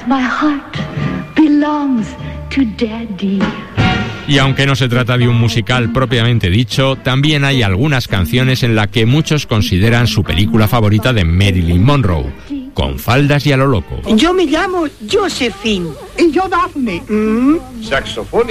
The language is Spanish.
My heart belongs to Daddy. Y aunque no se trata de un musical propiamente dicho, también hay algunas canciones en las que muchos consideran su película favorita de Marilyn Monroe, Con faldas y a lo loco. Yo me llamo Josephine. Y yo Daphne. Saxofón